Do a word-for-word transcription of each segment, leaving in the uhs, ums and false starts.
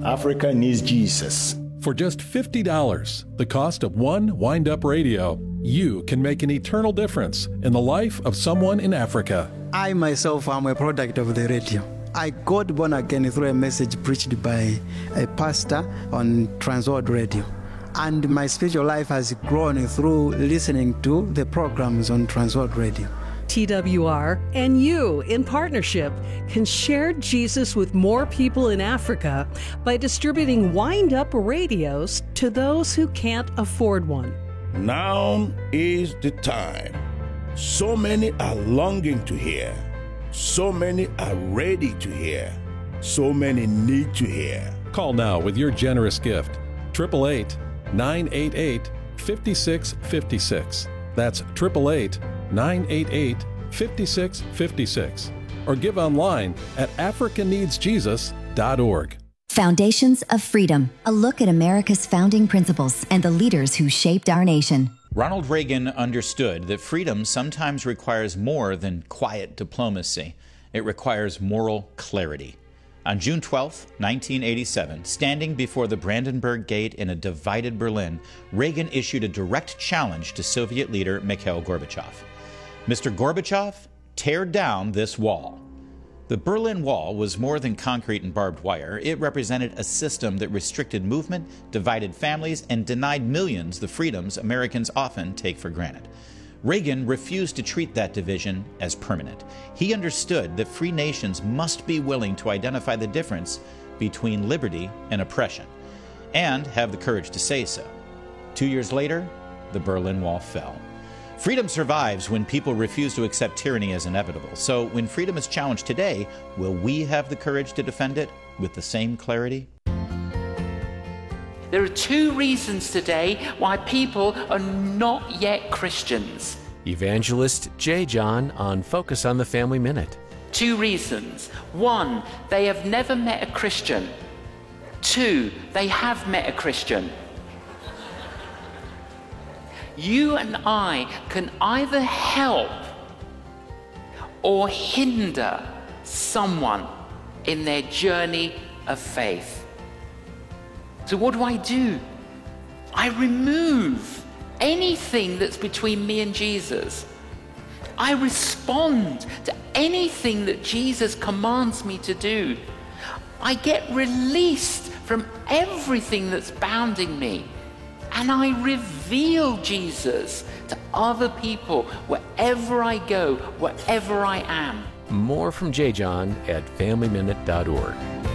Africa needs Jesus. For just fifty dollars, the cost of one wind-up radio, you can make an eternal difference in the life of someone in Africa. I myself am a product of the radio. I got born again through a message preached by a pastor on Transworld Radio. And my spiritual life has grown through listening to the programs on Transworld Radio. T W R and you, in partnership, can share Jesus with more people in Africa by distributing wind-up radios to those who can't afford one. Now is the time. So many are longing to hear. So many are ready to hear. So many need to hear. Call now with your generous gift. eight eight eight, nine eight eight, five six five six. That's eight eight eight, nine eight eight, five six five six. Or give online at africa needs jesus dot org. Foundations of Freedom, a look at America's founding principles and the leaders who shaped our nation. Ronald Reagan understood that freedom sometimes requires more than quiet diplomacy. It requires moral clarity. On June twelfth, nineteen eighty-seven, standing before the Brandenburg Gate in a divided Berlin, Reagan issued a direct challenge to Soviet leader Mikhail Gorbachev. Mister Gorbachev, tear down this wall. The Berlin Wall was more than concrete and barbed wire. It represented a system that restricted movement, divided families, and denied millions the freedoms Americans often take for granted. Reagan refused to treat that division as permanent. He understood that free nations must be willing to identify the difference between liberty and oppression, and have the courage to say so. Two years later, the Berlin Wall fell. Freedom survives when people refuse to accept tyranny as inevitable. So when freedom is challenged today, will we have the courage to defend it with the same clarity? There are two reasons today why people are not yet Christians. Evangelist J. John on Focus on the Family Minute. Two reasons. One, they have never met a Christian. Two, they have met a Christian. You and I can either help or hinder someone in their journey of faith. So what do I do? I remove anything that's between me and Jesus. I respond to anything that Jesus commands me to do. I get released from everything that's bounding me. And I reveal Jesus to other people wherever I go, wherever I am. More from J. John at family minute dot org.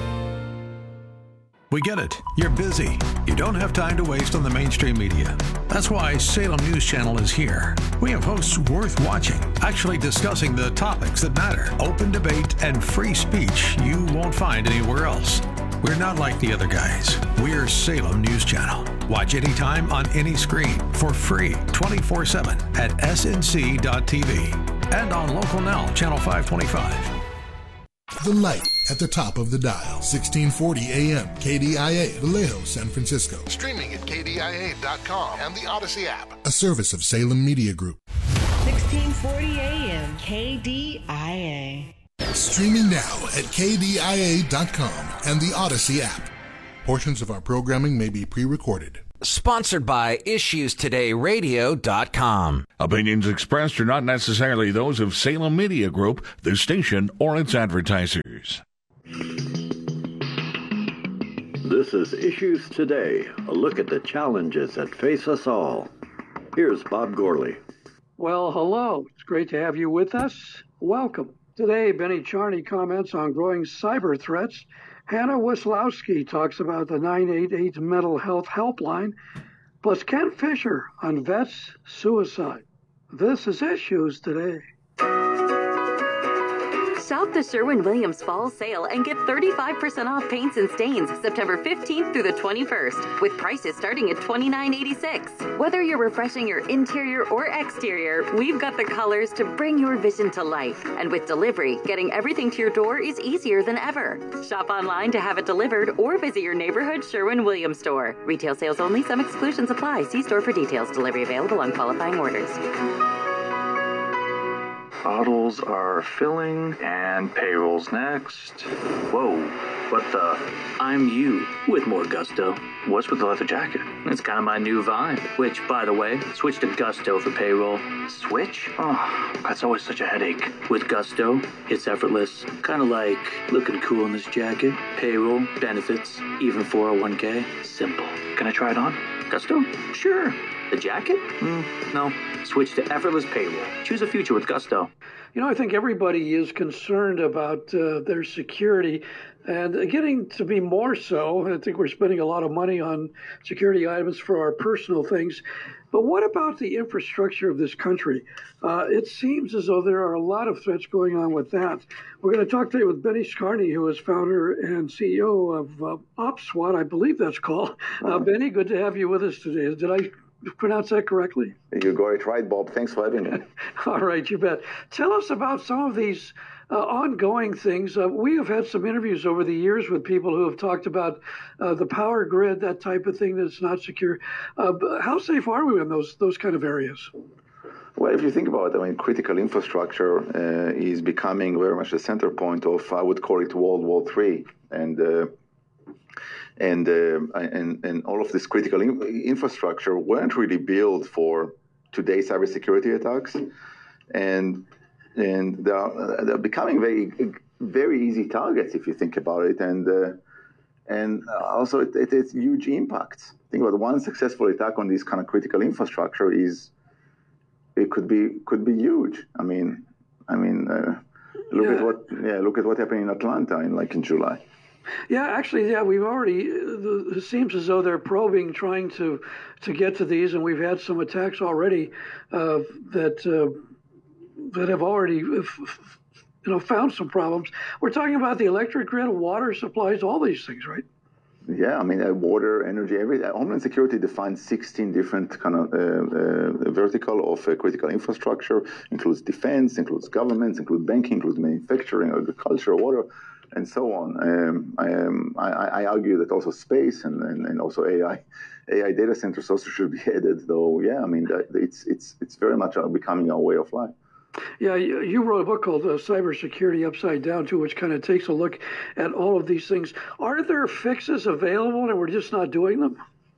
We get it. You're busy. You don't have time to waste on the mainstream media. That's why Salem News Channel is here. We have hosts worth watching, actually discussing the topics that matter. Open debate and free speech you won't find anywhere else. We're not like the other guys. We're Salem News Channel. Watch anytime on any screen for free twenty-four seven at S N C dot T V and on Local Now, Channel five twenty-five. The light at the top of the dial, sixteen forty A M, K D I A, Vallejo, San Francisco. Streaming at K D I A dot com and the Odyssey app. A service of Salem Media Group. sixteen forty A M, K D I A. Streaming now at K D I A dot com and the Odyssey app. Portions of our programming may be pre-recorded. Sponsored by issues today radio dot com. Opinions expressed are not necessarily those of Salem Media Group, the station, or its advertisers. This is Issues Today, a look at the challenges that face us all. Here's Bob Gorley. Well, hello. It's great to have you with us. Welcome. Today, Benny Charney comments on growing cyber threats. Hannah Weslowski talks about the nine eight eight Mental Health Helpline, plus Ken Fisher on vets' suicide. This is Issues Today. Shop the Sherwin-Williams Fall Sale and get thirty-five percent off paints and stains September fifteenth through the twenty-first, with prices starting at twenty-nine eighty-six. Whether you're refreshing your interior or exterior, we've got the colors to bring your vision to life. And with delivery, getting everything to your door is easier than ever. Shop online to have it delivered or visit your neighborhood Sherwin-Williams store. Retail sales only. Some exclusions apply. See store for details. Delivery available on qualifying orders. Bottles are filling and payrolls next. Whoa. What the? I'm you with more gusto. What's with the leather jacket? It's kind of my new vibe. Which, by the way, switch to Gusto for payroll. Switch? Oh, that's always such a headache. With Gusto, it's effortless. Kind of like looking cool in this jacket. Payroll, benefits, even four oh one k. Simple. Can I try it on? Gusto? Sure. The jacket? Mm, no. Switch to effortless payroll. Choose a future with Gusto. You know, I think everybody is concerned about uh, their security and getting to be more so. I think we're spending a lot of money on security items for our personal things. But what about the infrastructure of this country? Uh, it seems as though there are a lot of threats going on with that. We're going to talk today with Benny Scarney, who is founder and C E O of uh, OpSWAT, I believe that's called. Uh, Benny, good to have you with us today. Did I pronounce that correctly? You got it right, Bob. Thanks for having me. All right, you bet. Tell us about some of these uh, ongoing things. Uh, we have had some interviews over the years with people who have talked about uh, the power grid, that type of thing that's not secure. Uh, how safe are we in those those kind of areas? Well, if you think about it, I mean, critical infrastructure uh, is becoming very much the center point of, I would call it World War Three. And uh, And, uh, and and all of this critical in- infrastructure weren't really built for today's cybersecurity attacks, and and they're, they're becoming very very easy targets if you think about it, and uh, and also it, it has huge impacts. Think about one successful attack on this kind of critical infrastructure is it could be could be huge. I mean, I mean, uh, look yeah. at what yeah look at what happened in Atlanta in like in July. Yeah, actually, yeah, we've already, it seems as though they're probing, trying to to get to these, and we've had some attacks already uh, that uh, that have already, you know, found some problems. We're talking about the electric grid, water supplies, all these things, right? Yeah, I mean, uh, water, energy, everything. Homeland Security defines sixteen different kind of uh, uh, vertical of uh, critical infrastructure, includes defense, includes governments, includes banking, includes manufacturing, agriculture, water, and so on. Um, I, um, I, I argue that also space and, and, and also A I, A I data centers also should be added. Though, yeah, I mean, it's it's it's very much becoming our way of life. Yeah, you, you wrote a book called uh, Cybersecurity Upside Down, too, which kind of takes a look at all of these things. Are there fixes available, and we're just not doing them?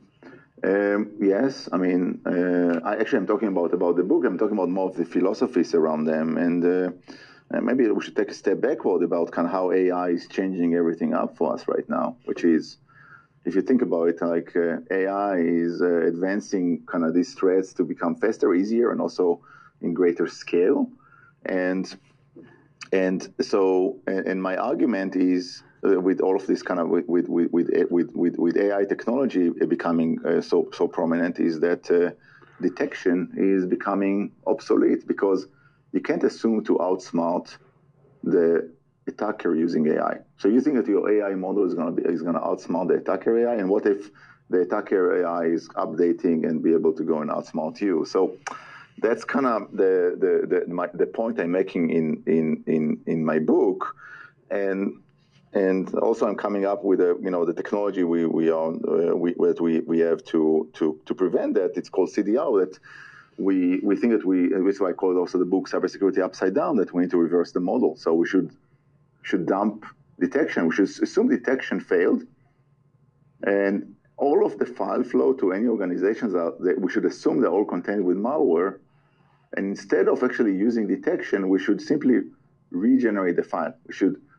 Um, yes, I mean, uh, I actually am talking about about the book. I'm talking about more of the philosophies around them, and. Uh, Uh, maybe we should take a step backward about kind of how A I is changing everything up for us right now, which is, if you think about it, like uh, A I is uh, advancing kind of these threats to become faster, easier, and also in greater scale. And and so, and, and my argument is uh, with all of this kind of with with with with with, with A I technology becoming uh, so so prominent is that uh, detection is becoming obsolete because you can't assume to outsmart the attacker using A I. So you think that your A I model is going to be is going to outsmart the attacker A I, and what if the attacker A I is updating and be able to go and outsmart you? So that's kind of the the the, my, the point I'm making in in in in my book, and and also I'm coming up with a you know the technology we we are uh, we that we we have to to to prevent that. It's called C D R. That We we think that we, which is why I call it also the book Cybersecurity Upside Down, that we need to reverse the model. So we should should dump detection. We should assume detection failed, and all of the file flow to any organizations out there, we should assume they're all contained with malware. And instead of actually using detection, we should simply regenerate the file. We should